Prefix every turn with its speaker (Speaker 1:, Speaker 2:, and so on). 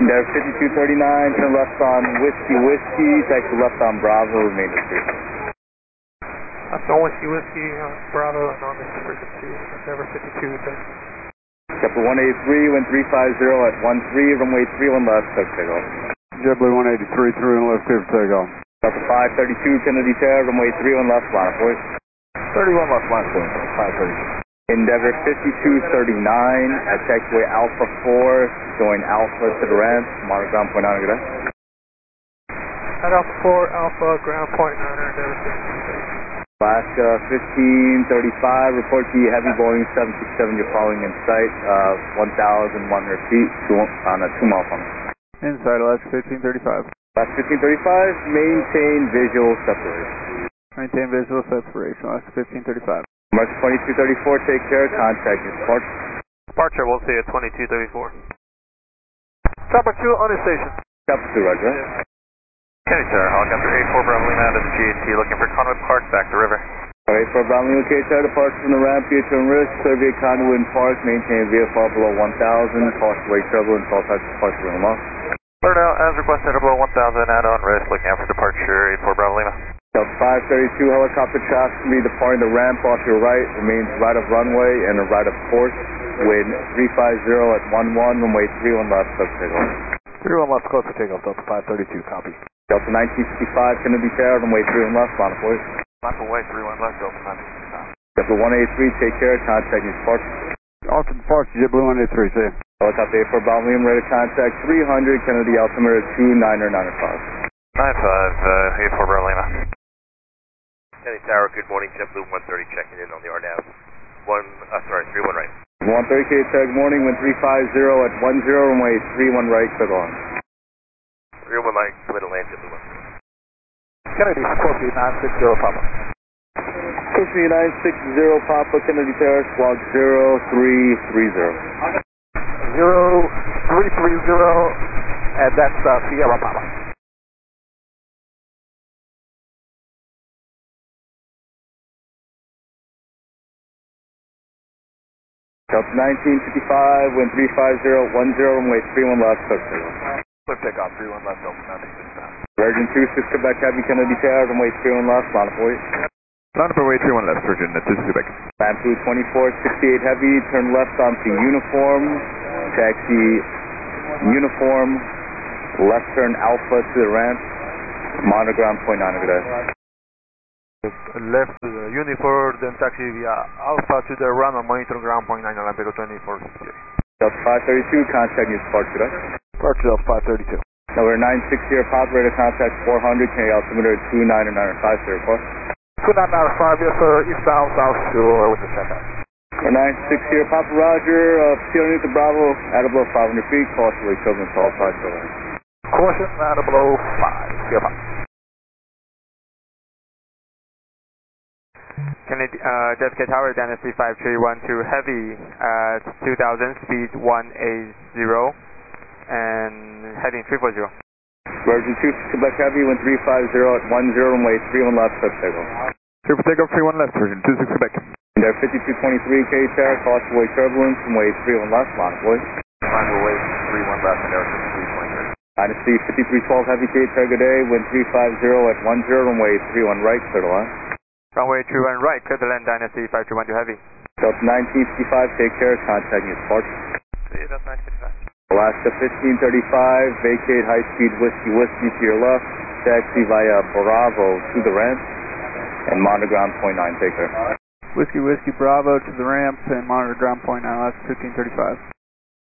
Speaker 1: There 5239, turn left on Whiskey, taxi left on Bravo, remain at 3.
Speaker 2: That's on Whiskey, Bravo, and on this frequency, Endeavor 52.
Speaker 1: Kepler 183, wind 350 at 13, runway 31 left, clear for takeoff.
Speaker 3: JetBlue 183, 31 left, clear for takeoff.
Speaker 1: Delta 532, Kennedy Tower, runway 31 left, line of voice.
Speaker 3: 31 left, line of voice, 532.
Speaker 1: Endeavor 5239 at taxiway Alpha 4, join Alpha to the ramp, monitor ground point 9, good day.
Speaker 2: At Alpha 4, Alpha, ground point 9, Endeavor 52.
Speaker 1: Alaska 1535, report to you heavy Boeing 767, you're following in sight, 1,100 feet on a 2-mile funnel.
Speaker 3: Inside Alaska 1535.
Speaker 1: Alaska 1535, maintain visual separation.
Speaker 3: Maintain visual separation, Alaska 1535.
Speaker 1: March 2234, take care, contact your departure.
Speaker 2: Departure, we'll see you at 2234. Chopper 2 on the station.
Speaker 1: Chopper 2, roger.
Speaker 4: Kennedy Tower, helicopter 84 Bravo Lima out of the GAT, looking for Conway Park, back to river.
Speaker 1: 84 Bravo Lima, KTR, departure from the ramp, future and risk, clear via Conway Park, maintain VFR below 1000, caution wake turbulence, all types of departure room off.
Speaker 4: Clear now, as requested, below 1000, add-on risk, looking out for departure, 84 Bravo Lima.
Speaker 1: Delta 532, helicopter traffic to be departing the ramp off your right, remains right of runway and a right of course, wind 350 at 11, runway 31 left, close for takeoff.
Speaker 3: 31 left, close for takeoff, Delta 532, copy.
Speaker 1: Delta 1965, Kennedy Tower, runway 31 left, line of voice.
Speaker 4: Left away, 31 left, Delta 1965.
Speaker 1: Delta 183, take care, contact your departure.
Speaker 3: Alpha departure, JetBlue 183, see you.
Speaker 1: Helicopter 84 Bravo Lima, ready to contact 300, Kennedy altimeter 2995.
Speaker 4: 95, 84 Bravo Lima. Kennedy Tower, good morning, JetBlue 130 checking in on the RNAV. 31 right.
Speaker 1: 130 KTR, good morning, wind 350 at 10, runway 31 right, clear on.
Speaker 4: 31 right, clear to land, JetBlue 130.
Speaker 3: Kennedy, Scorpio 960 Papa.
Speaker 1: Scorpio 960 Papa, Kennedy Tower, squawk 0330.
Speaker 3: 0330, and that's Sierra Papa.
Speaker 1: Delta 1955, wind 350 at 10, runway 31 left, clear for takeoff.
Speaker 3: Clear takeoff, 31 left, Delta 1955.
Speaker 1: Virgin 26 Quebec Heavy, Kennedy Tower, runway 31 left, line of voice.
Speaker 3: Line up away 31 left, Virgin 26 Quebec.
Speaker 1: Lampu 2468 Heavy, turn left onto Uniform, taxi Uniform, left turn Alpha to the ramp, monitor ground point 9, good day.
Speaker 2: Left Uniform, then taxi via Alpha to the run and monitor ground point 9, Lampedo 2468.
Speaker 1: Delta 532, contact your departure today.
Speaker 3: Departure Delta 532.
Speaker 1: Number 960 operator contact 400, Kennedy altimeter 2995, sir, report.
Speaker 3: 2995, yes sir, eastbound, south shore with the checkout.
Speaker 1: 960 Papa Roger, Sierra Newton Bravo, at below 500 feet, caution wake turbulence, all sides for land.
Speaker 3: Caution, at below 5, Sierra Papa.
Speaker 2: Kennedy, JFK Tower, Dynasty 5312 Heavy at 2000, speed 180, and heading 340.
Speaker 1: Virgin 2 Quebec Heavy, wind 350 at 10, runway 31 left, clear for takeoff.
Speaker 3: Clear for takeoff, 31 left, Virgin 26 Quebec.
Speaker 1: There 5223 KTR, caution wake turbulence, runway 31 left, line of voice.
Speaker 4: Climb away, 31 left, and there 5323.
Speaker 1: Dynasty 5312 Heavy KTR, good day, wind 350 at 10, runway 31 right, clear to line.
Speaker 2: Runway 31 right, clear to land, Dynasty 5312 Heavy.
Speaker 1: Delta 1955, take care, contact your departure.
Speaker 4: See you, Delta 965.
Speaker 1: Alaska 1535, vacate high-speed Whiskey to your left, taxi via Bravo to the ramp, and monitor ground point 9, take care.
Speaker 3: Whiskey Bravo to the ramp and monitor ground point 9, Alaska 1535.